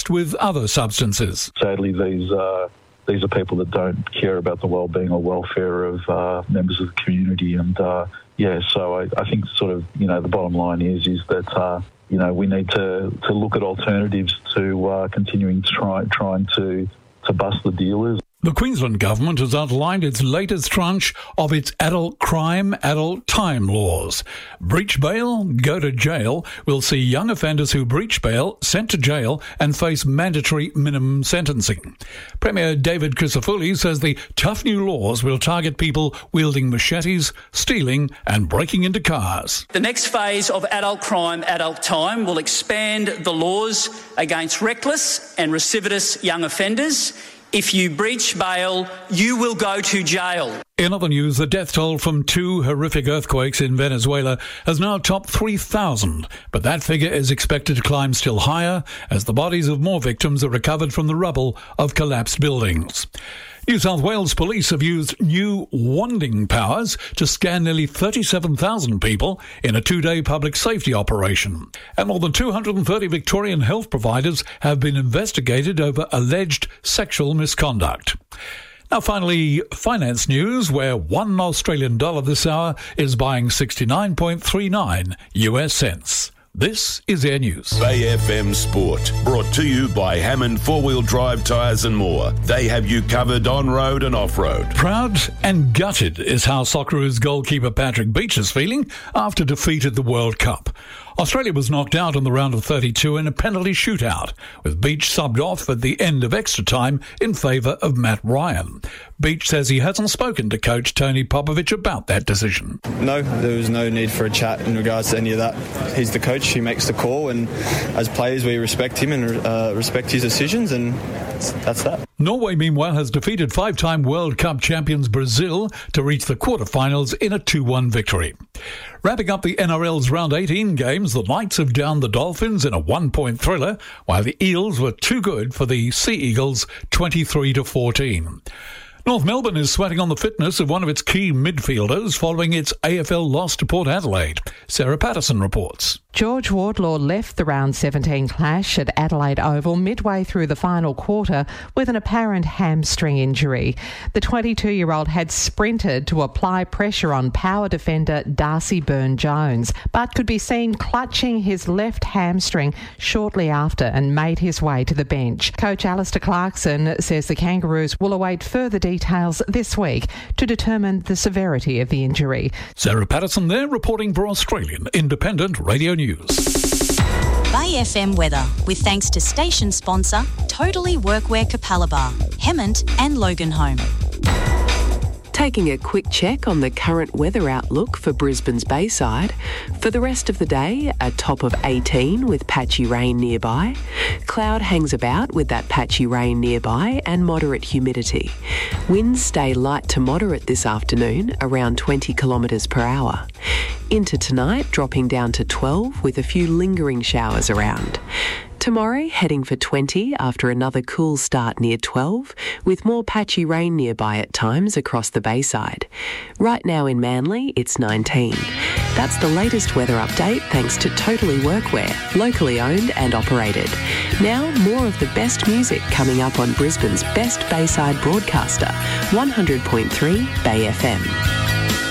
mixed with other substances. Sadly, these are people that don't care about the well-being or welfare of members of the community. And, so I think sort of, the bottom line is that, we need to look at alternatives to continuing trying to bust the dealers. The Queensland Government has outlined its latest tranche of its adult crime, adult time laws. Breach bail, go to jail will see young offenders who breach bail sent to jail and face mandatory minimum sentencing. Premier David Crisafulli says the tough new laws will target people wielding machetes, stealing and breaking into cars. The next phase of adult crime, adult time will expand the laws against reckless and recidivist young offenders. If you breach bail, you will go to jail. In other news, the death toll from 2 horrific earthquakes in Venezuela has now topped 3,000, but that figure is expected to climb still higher as the bodies of more victims are recovered from the rubble of collapsed buildings. New South Wales police have used new wanding powers to scan nearly 37,000 people in a 2-day public safety operation. And more than 230 Victorian health providers have been investigated over alleged sexual misconduct. Now finally, finance news, where $1 Australian this hour is buying 69.39 US cents. This is Air News. Bay FM Sport, brought to you by Hammond 4-Wheel Drive Tyres and more. They have you covered on-road and off-road. Proud and gutted is how Socceroos goalkeeper Patrick Beach is feeling after defeat at the World Cup. Australia was knocked out in the round of 32 in a penalty shootout, with Beach subbed off at the end of extra time in favour of Matt Ryan. Beach says he hasn't spoken to coach Tony Popovich about that decision. No, there was no need for a chat in regards to any of that. He's the coach, he makes the call, and as players we respect him and respect his decisions, and that's that. Norway, meanwhile, has defeated 5-time World Cup champions Brazil to reach the quarterfinals in a 2-1 victory. Wrapping up the NRL's round 18 games, the Knights have downed the Dolphins in a 1-point thriller, while the Eels were too good for the Sea Eagles 23-14. North Melbourne is sweating on the fitness of one of its key midfielders following its AFL loss to Port Adelaide. Sarah Patterson reports. George Wardlaw left the round 17 clash at Adelaide Oval midway through the final quarter with an apparent hamstring injury. The 22-year-old had sprinted to apply pressure on power defender Darcy Byrne-Jones, but could be seen clutching his left hamstring shortly after and made his way to the bench. Coach Alistair Clarkson says the Kangaroos will await further details this week to determine the severity of the injury. Sarah Patterson there reporting for Australian Independent Radio News. Bay FM weather, with thanks to station sponsor Totally Workwear Capalaba, Hemmant and Loganholme. Taking a quick check on the current weather outlook for Brisbane's Bayside. For the rest of the day, a top of 18 with patchy rain nearby. Cloud hangs about with that patchy rain nearby and moderate humidity. Winds stay light to moderate this afternoon, around 20 kilometres per hour. Into tonight, dropping down to 12 with a few lingering showers around. Tomorrow, heading for 20 after another cool start near 12, with more patchy rain nearby at times across the Bayside. Right now in Manly, it's 19. That's the latest weather update thanks to Totally Workwear, locally owned and operated. Now, more of the best music coming up on Brisbane's best Bayside broadcaster, 100.3 Bay FM.